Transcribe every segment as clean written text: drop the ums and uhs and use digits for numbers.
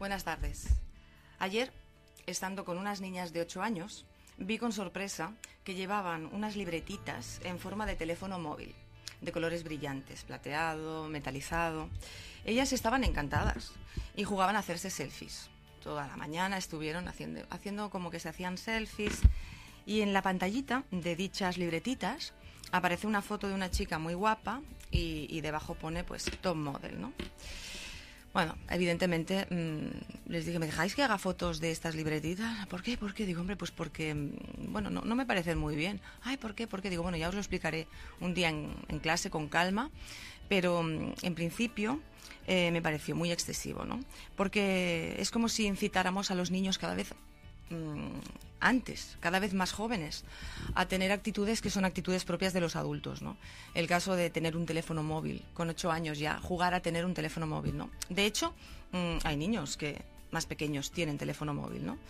Buenas tardes. Ayer, estando con unas niñas de 8 años, vi con sorpresa que llevaban unas libretitas en forma de teléfono móvil, de colores brillantes, plateado, metalizado. Ellas estaban encantadas y jugaban a hacerse selfies. Toda la mañana estuvieron haciendo como que se hacían selfies, y en la pantallita de dichas libretitas aparece una foto de una chica muy guapa y debajo pone pues top model, ¿no? Bueno, evidentemente les dije, ¿me dejáis que haga fotos de estas libretitas? ¿Por qué? ¿Por qué? Digo, hombre, pues porque, bueno, no me parecen muy bien. Ay, ¿por qué? ¿Por qué? Digo, bueno, ya os lo explicaré un día en clase con calma, pero en principio me pareció muy excesivo, ¿no? Porque es como si incitáramos a los niños cada vez antes, cada vez más jóvenes, a tener actitudes que son actitudes propias de los adultos, ¿no? El caso de tener un teléfono móvil, con 8 años ya, jugar a tener un teléfono móvil, ¿no? De hecho, hay niños que más pequeños tienen teléfono móvil, ¿no?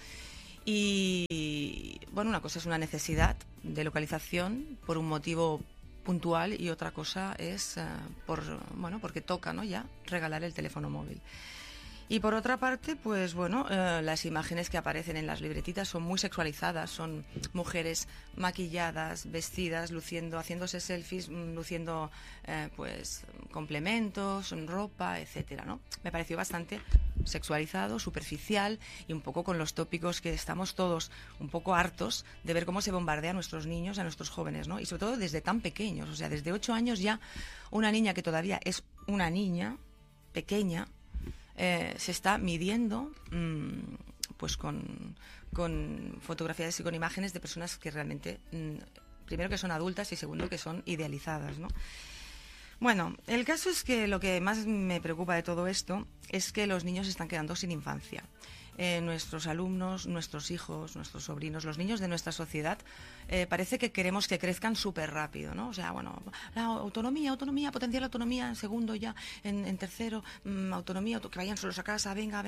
Y, bueno, una cosa es una necesidad de localización por un motivo puntual y otra cosa es porque toca, ¿no? Ya regalar el teléfono móvil. Y por otra parte, pues bueno, las imágenes que aparecen en las libretitas son muy sexualizadas, son mujeres maquilladas, vestidas, luciendo, haciéndose selfies, luciendo pues complementos, ropa, etcétera, ¿no? Me pareció bastante sexualizado, superficial y un poco con los tópicos que estamos todos un poco hartos de ver cómo se bombardea a nuestros niños, a nuestros jóvenes, ¿no? Y sobre todo desde tan pequeños, o sea, desde 8 años ya una niña que todavía es una niña pequeña, se está midiendo pues con fotografías y con imágenes de personas que realmente, primero que son adultas y segundo que son idealizadas, ¿no? Bueno, el caso es que lo que más me preocupa de todo esto es que los niños se están quedando sin infancia. Nuestros alumnos, nuestros hijos, nuestros sobrinos, los niños de nuestra sociedad, parece que queremos que crezcan súper rápido, ¿no? O sea, bueno, la autonomía, potenciar la autonomía en segundo ya, en tercero, autonomía, que vayan solos a casa, venga.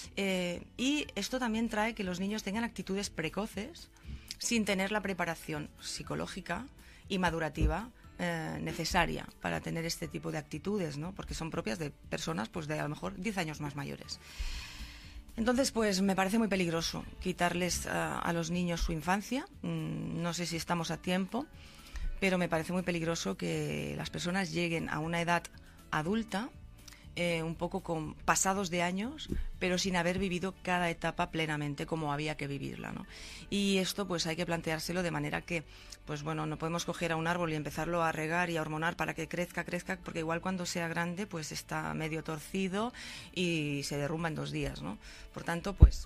Y esto también trae que los niños tengan actitudes precoces sin tener la preparación psicológica y madurativa necesaria para tener este tipo de actitudes, ¿no? Porque son propias de personas pues de a lo mejor 10 años más mayores. Entonces, pues me parece muy peligroso quitarles a los niños su infancia. No sé si estamos a tiempo, pero me parece muy peligroso que las personas lleguen a una edad adulta un poco con pasados de años, pero sin haber vivido cada etapa plenamente como había que vivirla, ¿no? Y esto pues hay que planteárselo de manera que, pues bueno, no podemos coger a un árbol y empezarlo a regar y a hormonar para que crezca, porque igual cuando sea grande pues está medio torcido y se derrumba en 2 días, ¿no? Por tanto, pues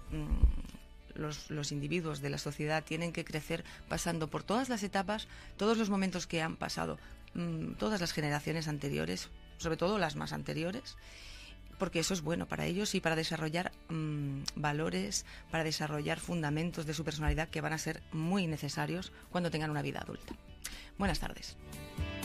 los individuos de la sociedad tienen que crecer pasando por todas las etapas, todos los momentos que han pasado todas las generaciones anteriores, sobre todo las más anteriores, porque eso es bueno para ellos y para desarrollar valores, para desarrollar fundamentos de su personalidad que van a ser muy necesarios cuando tengan una vida adulta. Buenas tardes.